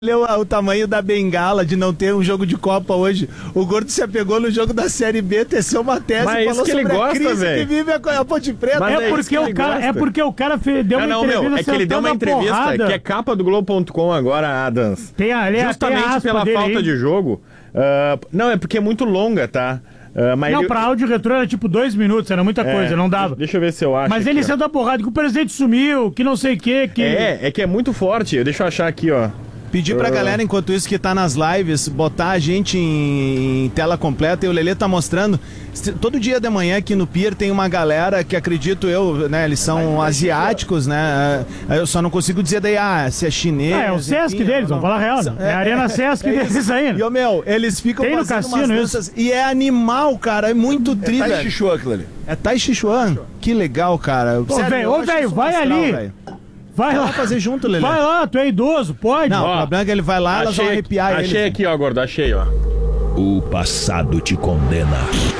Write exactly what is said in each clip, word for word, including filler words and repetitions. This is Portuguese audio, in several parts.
Olha o, o tamanho da bengala de não ter um jogo de Copa hoje. O Gordo se apegou no jogo da Série B, teceu uma tese Mas e falou que sobre ele a gosta, crise véio. que vive a, a Ponte Preta. Mas é, porque o cara, é porque o cara fez, deu uma não, não, entrevista meu, é que ele deu uma entrevista porrada. que é capa do Globo ponto com agora, Adams. Tem ali, Justamente tem a pela dele, falta hein? de jogo. Uh, não, é porque é muito longa, tá? Uh, mas Não, ele... pra áudio retrô era tipo dois minutos, era muita É, coisa, não dava. Deixa eu ver se eu acho. Mas aqui, ele ó. saiu da porrada, que o presidente sumiu, que não sei o que, que... É, é que é muito forte. Deixa eu achar aqui, ó. Pedir pra galera, enquanto isso que tá nas lives, botar a gente em, em tela completa, e o Lelê tá mostrando. Todo dia de manhã aqui no Pier tem uma galera que, acredito eu, né, eles são asiáticos, né, eu só não consigo dizer daí, ah, se é chinês. É, é o Sesc enfim, deles, não, vamos falar a real, né? É a Arena Sesc é deles aí, né? E, ô, meu, eles ficam Tem no fazendo cassino umas isso. danças, e é animal, cara, é muito tri, Tai velho. Chi Chuan aquilo ali. É Tai Chi Chuan? Que legal, cara. Ô, velho, ô, velho, vai ali. Vai Vai lá lá fazer junto, Lelê. Vai lá, tu é idoso, pode. Não, Ó, o problema é que ele vai lá, elas vão Achei, arrepiar ele. achei aqui, ó, Gordo, achei, ó. O passado te condena.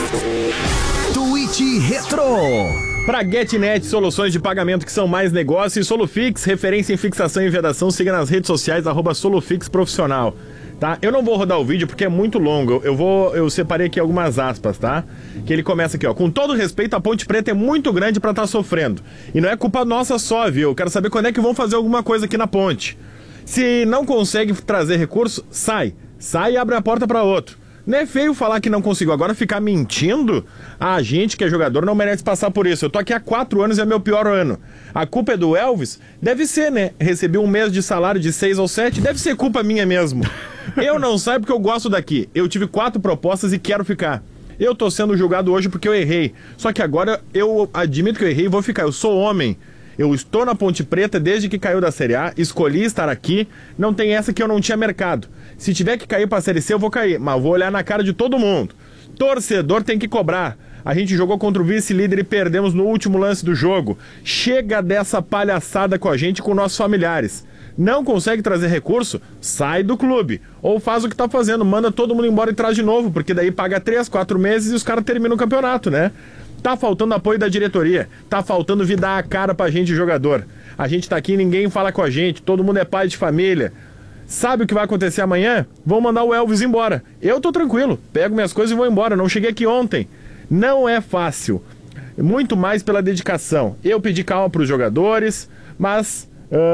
Tweet Retro. Pra GetNet, soluções de pagamento que são mais negócio, e Solufix, referência em fixação e vedação, siga nas redes sociais, arroba Solufix Profissional, tá? Eu não vou rodar o vídeo porque é muito longo, eu vou, eu separei aqui algumas aspas, tá? Que ele começa aqui, ó, com todo respeito, a Ponte Preta é muito grande pra estar sofrendo, e não é culpa nossa só, viu? Eu quero saber quando é que vão fazer alguma coisa aqui na ponte. Se não consegue trazer recurso, sai, sai e abre a porta pra outro. Não é feio falar que não conseguiu. Agora ficar mentindo, a gente que é jogador não merece passar por isso. Eu tô aqui há quatro anos e é meu pior ano. A culpa é do Elvis? Deve ser, né? Recebi um mês de salário de seis ou sete, deve ser culpa minha mesmo. Eu não saio porque eu gosto daqui. Eu tive quatro propostas e quero ficar. Eu tô sendo julgado hoje porque eu errei. Só que agora eu admito que eu errei e vou ficar. Eu sou homem. Eu estou na Ponte Preta desde que caiu da Série A, escolhi estar aqui, não tem essa que eu não tinha mercado. Se tiver que cair pra Série C, eu vou cair, mas vou olhar na cara de todo mundo. Torcedor tem que cobrar. A gente jogou contra o vice-líder e perdemos no último lance do jogo. Chega dessa palhaçada com a gente e com nossos familiares. Não consegue trazer recurso? Sai do clube. Ou faz o que tá fazendo, manda todo mundo embora e traz de novo, porque daí paga três, quatro meses e os caras terminam o campeonato, né? Tá faltando apoio da diretoria, tá faltando vir dar a cara pra gente, jogador. A gente tá aqui, ninguém fala com a gente, todo mundo é pai de família. Sabe o que vai acontecer amanhã? Vão mandar o Elvis embora. Eu tô tranquilo, pego minhas coisas e vou embora, não cheguei aqui ontem. Não é fácil, muito mais pela dedicação. Eu pedi calma pros jogadores, mas...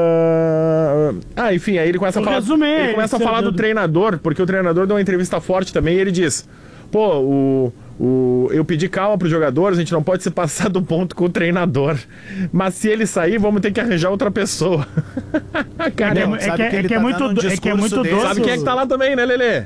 Uh... Ah, enfim, aí ele começa a falar, resumir, ele começa a ele falar do do... treinador, porque o treinador deu uma entrevista forte também e ele diz... Pô, o, o, eu pedi calma pros jogadores, a gente não pode se passar do ponto com o treinador. Mas se ele sair, vamos ter que arranjar outra pessoa. Cara, É, não, é, sabe que, é, que ele que é tá muito, dando um do- é que é muito discurso doce. sabe quem é que tá lá também, né, Lelê?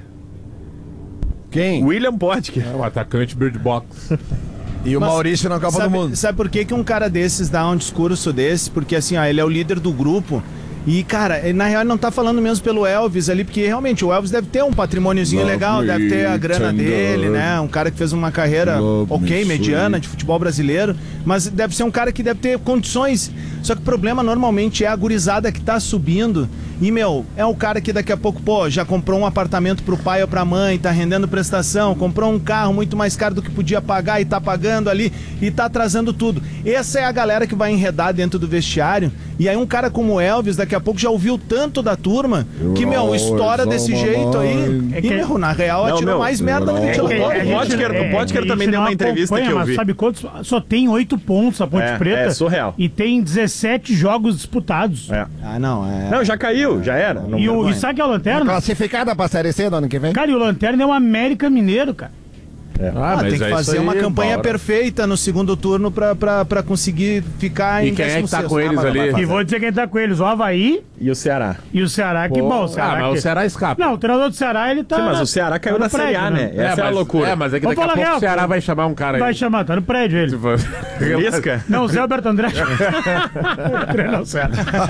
Quem? William Potker. É o atacante Bird Box. E o Mas Maurício na Copa sabe, do Mundo. Sabe por que, que um cara desses dá um discurso desse? Porque assim, ó, ele é o líder do grupo. E, cara, ele, na real ele não tá falando mesmo pelo Elvis ali, porque realmente o Elvis deve ter um patrimôniozinho Love legal, me deve ter a grana tender. dele, né? Um cara que fez uma carreira Love ok, me mediana, sweet. de futebol brasileiro, mas deve ser um cara que deve ter condições. Só que o problema normalmente é a gurizada que tá subindo. E, meu, é o cara que daqui a pouco, pô, já comprou um apartamento pro pai ou pra mãe, tá rendendo prestação, comprou um carro muito mais caro do que podia pagar e tá pagando ali e tá atrasando tudo. Essa é a galera que vai enredar dentro do vestiário. E aí um cara como o Elvis, daqui a pouco já ouviu tanto da turma que, meu, estoura desse jeito aí. É E, que- meu, na real, Não, atirou meu, mais merda no é que- ventilador. a gente- Potker- o Potker a também gente deu uma não entrevista acompanha, que eu mas vi. sabe quantos? Só tem oito pontos a Ponte É, Preta. é surreal. E tem dezessete jogos disputados. É. Ah, não, é... Não, já caiu, já era. Não, E, o, e vergonha. sabe que é o Lanterna? Classificada pra Série C no ano que vem? Cara, e o Lanterna é um América Mineiro, cara. Ah, Ah, tem que é fazer isso uma aí, campanha bora. perfeita no segundo turno pra, pra, pra conseguir ficar E em quem é que tá décimo com sexto. eles Ah, mas ali? vai fazer. E vou dizer quem tá com eles, o Havaí E o Ceará. e o Ceará. Que Pô, bom, o Ceará. ah, mas que- o Ceará escapa. Não, o treinador do Ceará, ele tá... Sim, mas o Ceará caiu tá no da Série A, prédio, né? Essa é, a mas, loucura. É, mas é que Vamos daqui a falar pouco real, o Ceará pô. vai chamar um cara aí. Vai chamar, tá no prédio ele. Tipo, Lisca? Não, o Zé Alberto Andrade. Treina o Ceará.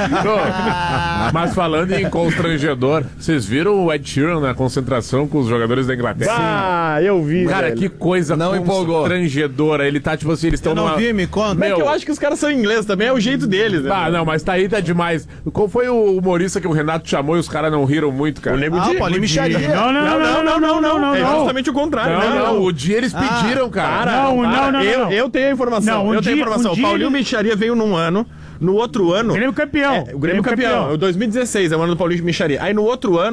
Não, mas falando em constrangedor, vocês viram o Ed Sheeran na concentração com os jogadores da Inglaterra? Ah, eu vi, Cara, velho. que coisa Não empolgou. constrangedora. Ele tá, tipo assim, eles estão Eu não numa... vi, me conta. Mas é Meu, que eu acho que os caras são ingleses também, é o jeito deles, né? Ah, não, mas tá aí, tá demais. Qual foi o humorista que o Renato chamou e os caras não riram muito, cara? O Nego Ah, Di. o Paulinho Micharia. Não, não, não, não, não, não, não. É não. justamente o contrário, Não, né? não, o dia eles pediram, cara. Para, Não, para. não, não, eu, não. eu tenho a informação, Não, um eu tenho a dia- informação. um O dia Paulinho ele- Micharia veio num ano, No outro ano... Grêmio campeão. É, o Grêmio, Grêmio campeão. campeão. O dois mil e dezesseis é o ano do Paulinho de Micharia. Aí no outro ano,